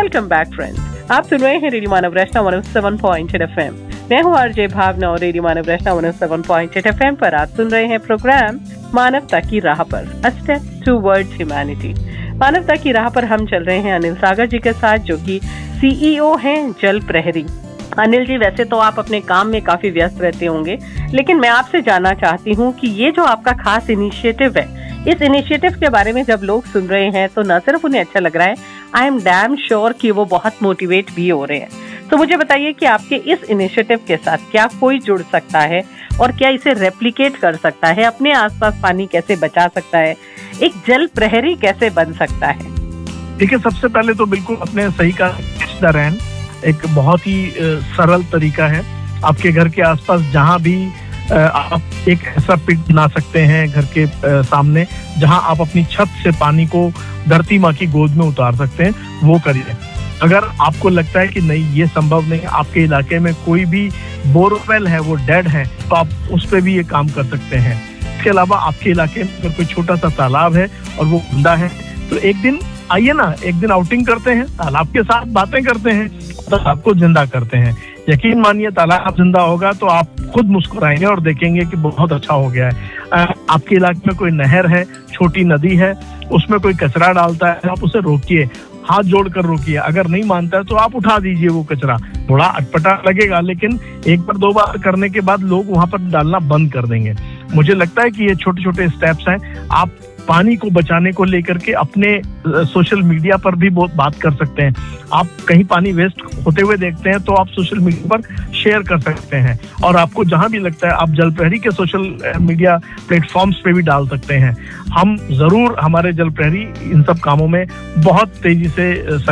Welcome back friends. आप सुन रहे हैं रेडियो मानव रचना 107.8 FM। मैं हूँ आरजे भावना और रेडियो मानव रचना 107.8 FM पर आप सुन रहे हैं प्रोग्राम मानवता की राह पर, अ स्टेप टुवर्ड्स ह्यूमैनिटी। मानवता की राह पर हम चल रहे हैं अनिल सागर जी के साथ, जो कि CEO हैं जल प्रहरी। अनिल जी, वैसे तो आप अपने काम में काफी व्यस्त रहते होंगे, लेकिन मैं आपसे जानना चाहती हूँ कि ये जो आपका खास इनिशिएटिव है, इस इनिशिएटिव के बारे में जब लोग सुन रहे हैं तो न सिर्फ उन्हें अच्छा लग रहा है, आई एम डैम श्योर कि वो बहुत मोटिवेट भी हो रहे हैं। तो मुझे बताइए कि आपके इस इनिशिएटिव के साथ क्या कोई जुड़ सकता है और क्या इसे रेप्लिकेट कर सकता है, अपने आसपास पानी कैसे बचा सकता है, एक जल प्रहरी कैसे बन सकता है? देखिए, सबसे पहले तो बिल्कुल अपने सही का रैन एक बहुत ही सरल तरीका है। आपके घर के आसपास जहाँ भी आप एक ऐसा पिट बना सकते हैं घर के सामने, जहां आप अपनी छत से पानी को धरती माँ की गोद में उतार सकते हैं, वो करिए। अगर आपको लगता है कि नहीं ये संभव नहीं, आपके इलाके में कोई भी बोरवेल है वो डेड है, तो आप उस पर भी ये काम कर सकते हैं। इसके अलावा आपके इलाके में अगर कोई छोटा सा तालाब है और वो गंदा है, तो एक दिन आइए ना, एक दिन आउटिंग करते हैं, तालाब के साथ बातें करते हैं, तालाब को जिंदा करते हैं। यकीन मानिए, तालाब जिंदा होगा तो आप खुद मुस्कुराएंगे और देखेंगे कि बहुत अच्छा हो गया है। आपके इलाके में कोई नहर है, छोटी नदी है, उसमें कोई कचरा डालता है, आप उसे रोकिए, हाथ जोड़कर रोकिए। अगर नहीं मानता है तो आप उठा दीजिए वो कचरा। थोड़ा अटपटा लगेगा, लेकिन एक बार दो बार करने के बाद लोग वहां पर डालना बंद कर देंगे। मुझे लगता है कि ये छोटे छोटे स्टेप्स हैं। आप पानी को बचाने को लेकर के अपने सोशल मीडिया पर भी बहुत बात कर सकते हैं। आप कहीं पानी वेस्ट होते हुए देखते हैं तो आप सोशल मीडिया पर शेयर कर सकते हैं, और आपको जहां भी लगता है आप जल प्रहरी के सोशल मीडिया प्लेटफॉर्म्स पे भी डाल सकते हैं। हम जरूर, हमारे जल प्रहरी इन सब कामों में बहुत तेजी से